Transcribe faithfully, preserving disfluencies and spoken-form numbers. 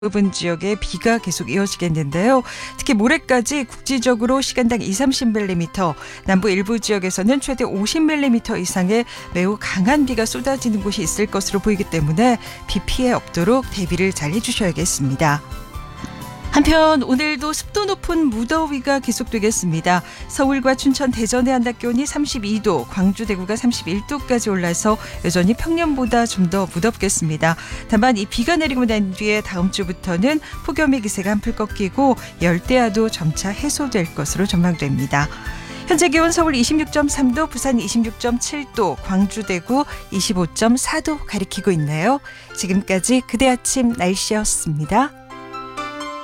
부분 지역에 비가 계속 이어지겠는데요. 특히 모레까지 국지적으로 시간당 이삼십 밀리미터, 남부 일부 지역에서는 최대 오십 밀리미터 이상의 매우 강한 비가 쏟아지는 곳이 있을 것으로 보이기 때문에 비 피해 없도록 대비를 잘 해주셔야겠습니다. 한편 오늘도 습도 높은 무더위가 계속되겠습니다. 서울과 춘천, 대전의 한낮 기온이 삼십이 도, 광주, 대구가 삼십일 도까지 올라서 여전히 평년보다 좀 더 무덥겠습니다. 다만 이 비가 내리고 난 뒤에 다음 주부터는 폭염의 기세가 한풀 꺾이고 열대야도 점차 해소될 것으로 전망됩니다. 현재 기온 서울 이십육 점 삼 도, 부산 이십육 점 칠 도, 광주, 대구 이십오 점 사 도 가리키고 있네요. 지금까지 그대 아침 날씨였습니다.